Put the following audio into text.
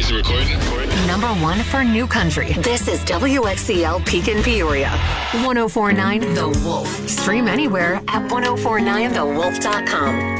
Is it recording? Number one for new country. This is WXCL Pekin Peoria. 1049 The Wolf. Stream anywhere at 1049thewolf.com.